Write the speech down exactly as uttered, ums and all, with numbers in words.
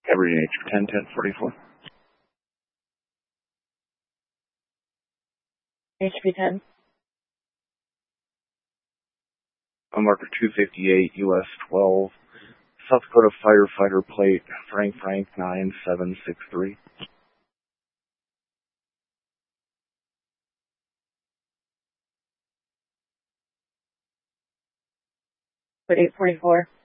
Every H ten ten forty-four. H P ten. On marker two fifty-eight, U S twelve, South Dakota firefighter plate, Frank Frank nine seven six three. But eight forty-four.